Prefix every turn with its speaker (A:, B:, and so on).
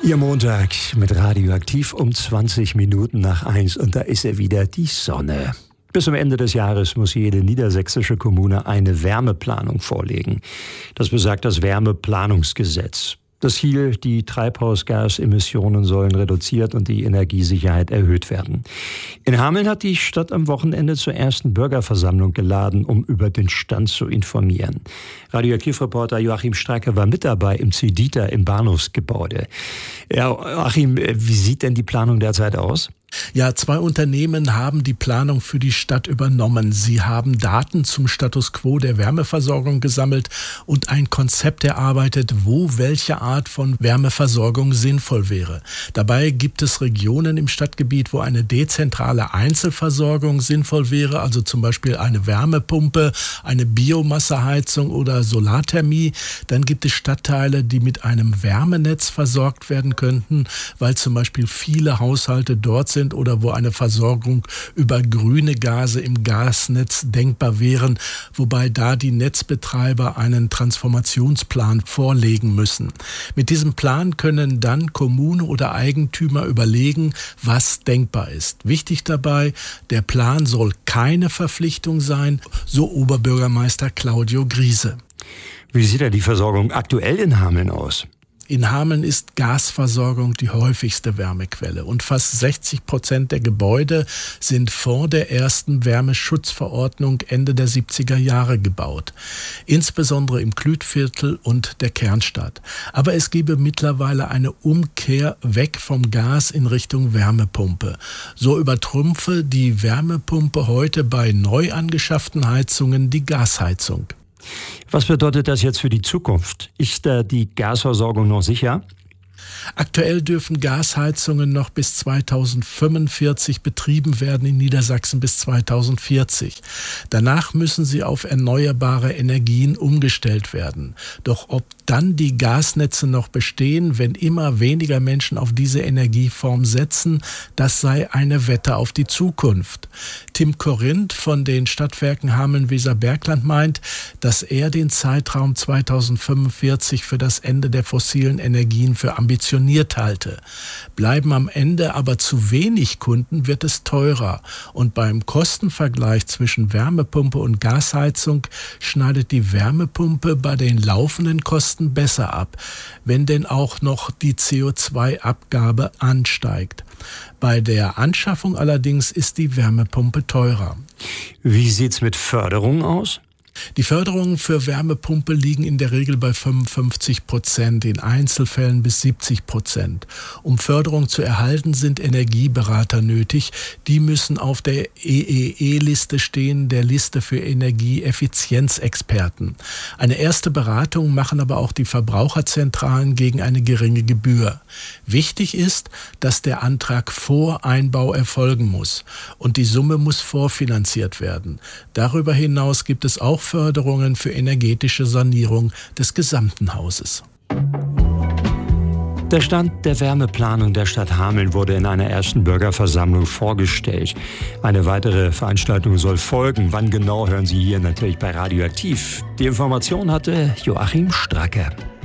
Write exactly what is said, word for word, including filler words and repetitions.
A: Ihr Montag mit Radioaktiv um zwanzig Minuten nach eins und da ist er wieder, die Sonne. Bis zum Ende des Jahres muss jede niedersächsische Kommune eine Wärmeplanung vorlegen. Das besagt das Wärmeplanungsgesetz. Das Ziel, die Treibhausgasemissionen sollen reduziert und die Energiesicherheit erhöht werden. In Hameln hat die Stadt am Wochenende zur ersten Bürgerversammlung geladen, um über den Stand zu informieren. Radioaktivreporter Joachim Stracke war mit dabei im Zedita im Bahnhofsgebäude. Ja, Joachim, wie sieht denn die Planung derzeit aus?
B: Ja, zwei Unternehmen haben die Planung für die Stadt übernommen. Sie haben Daten zum Status quo der Wärmeversorgung gesammelt und ein Konzept erarbeitet, wo welche Art von Wärmeversorgung sinnvoll wäre. Dabei gibt es Regionen im Stadtgebiet, wo eine dezentrale Einzelversorgung sinnvoll wäre, also zum Beispiel eine Wärmepumpe, eine Biomasseheizung oder Solarthermie. Dann gibt es Stadtteile, die mit einem Wärmenetz versorgt werden könnten, weil zum Beispiel viele Haushalte dort sind oder wo eine Versorgung über grüne Gase im Gasnetz denkbar wären, wobei da die Netzbetreiber einen Transformationsplan vorlegen müssen. Mit diesem Plan können dann Kommune oder Eigentümer überlegen, was denkbar ist. Wichtig dabei, der Plan soll keine Verpflichtung sein, so Oberbürgermeister Claudio Griese.
A: Wie sieht denn die Versorgung aktuell in Hameln aus?
B: In Hameln ist Gasversorgung die häufigste Wärmequelle und fast sechzig Prozent der Gebäude sind vor der ersten Wärmeschutzverordnung Ende der siebziger Jahre gebaut. Insbesondere im Klütviertel und der Kernstadt. Aber es gebe mittlerweile eine Umkehr weg vom Gas in Richtung Wärmepumpe. So übertrumpfe die Wärmepumpe heute bei neu angeschafften Heizungen die Gasheizung.
A: Was bedeutet das jetzt für die Zukunft? Ist da die Gasversorgung noch sicher?
B: Aktuell dürfen Gasheizungen noch bis zweitausendfünfundvierzig betrieben werden, in Niedersachsen bis zweitausendvierzig. Danach müssen sie auf erneuerbare Energien umgestellt werden. Doch ob dann die Gasnetze noch bestehen, wenn immer weniger Menschen auf diese Energieform setzen, das sei eine Wette auf die Zukunft. Tim Korinth von den Stadtwerken Hameln-Weser-Bergland meint, dass er den Zeitraum zweitausendfünfundvierzig für das Ende der fossilen Energien für ambitioniert halte. Bleiben am Ende aber zu wenig Kunden, wird es teurer. Und beim Kostenvergleich zwischen Wärmepumpe und Gasheizung schneidet die Wärmepumpe bei den laufenden Kosten besser ab, wenn denn auch noch die C O zwei Abgabe ansteigt. Bei der Anschaffung allerdings ist die Wärmepumpe teurer.
A: Wie sieht's mit Förderung aus?
B: Die Förderungen für Wärmepumpe liegen in der Regel bei fünfundfünfzig Prozent, in Einzelfällen bis siebzig Prozent. Um Förderung zu erhalten, sind Energieberater nötig. Die müssen auf der E E E-Liste stehen, der Liste für Energieeffizienzexperten. Eine erste Beratung machen aber auch die Verbraucherzentralen gegen eine geringe Gebühr. Wichtig ist, dass der Antrag vor Einbau erfolgen muss und die Summe muss vorfinanziert werden. Darüber hinaus gibt es auch Förderungen für energetische Sanierung des gesamten Hauses.
A: Der Stand der Wärmeplanung der Stadt Hameln wurde in einer ersten Bürgerversammlung vorgestellt. Eine weitere Veranstaltung soll folgen. Wann genau, hören Sie hier natürlich bei Radioaktiv. Die Information hatte Joachim Stracke.